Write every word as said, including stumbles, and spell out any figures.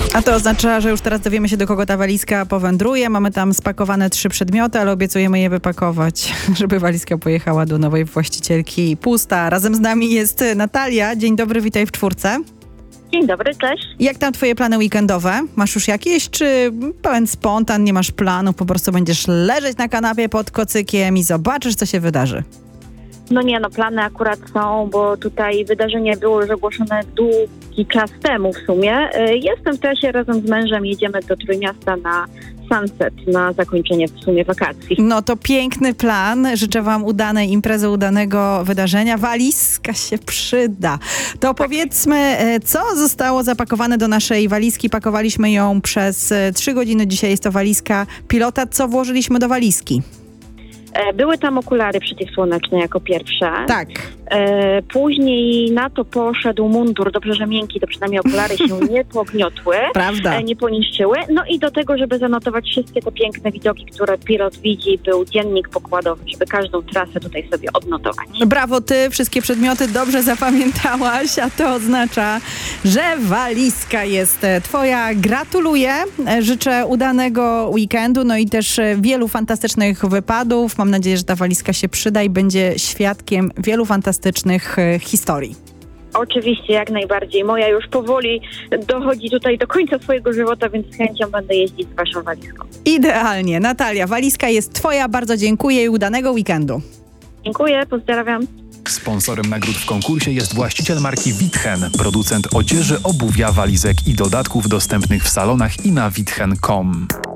A to oznacza, że już teraz dowiemy się, do kogo ta walizka powędruje. Mamy tam spakowane trzy przedmioty, ale obiecujemy je wypakować, żeby walizka pojechała do nowej właścicielki pusta. Razem z nami jest Natalia. Dzień dobry, witaj w czwórce. Dzień dobry, cześć. Jak tam twoje plany weekendowe? Masz już jakieś, czy pełen spontan, nie masz planu, po prostu będziesz leżeć na kanapie pod kocykiem i zobaczysz, co się wydarzy? No nie, no plany akurat są, bo tutaj wydarzenie było już ogłoszone długi czas temu w sumie. Jestem w trasie, razem z mężem jedziemy do Trójmiasta na Sunset, na zakończenie w sumie wakacji. No to piękny plan. Życzę wam udanej imprezy, udanego wydarzenia. Walizka się przyda. To tak. Powiedzmy, co zostało zapakowane do naszej walizki. Pakowaliśmy ją przez trzy godziny. Dzisiaj jest to walizka pilota. Co włożyliśmy do walizki? Były tam okulary przeciwsłoneczne jako pierwsze. Tak. E, później na to poszedł mundur, dobrze, że miękki, to przynajmniej okulary się nie pogniotły. Prawda. E, nie poniszczyły. No i do tego, żeby zanotować wszystkie te piękne widoki, które pilot widzi, był dziennik pokładowy, żeby każdą trasę tutaj sobie odnotować. Brawo ty, wszystkie przedmioty dobrze zapamiętałaś, a to oznacza, że walizka jest twoja. Gratuluję, życzę udanego weekendu, no i też wielu fantastycznych wypadów. Mam nadzieję, że ta walizka się przyda i będzie świadkiem wielu fantastycznych historii. Oczywiście, jak najbardziej. Moja już powoli dochodzi tutaj do końca swojego żywota, więc z chęcią będę jeździć z waszą walizką. Idealnie. Natalia, walizka jest twoja. Bardzo dziękuję i udanego weekendu. Dziękuję, pozdrawiam. Sponsorem nagród w konkursie jest właściciel marki Witchen, producent odzieży, obuwia, walizek i dodatków dostępnych w salonach i na witchen kropka com.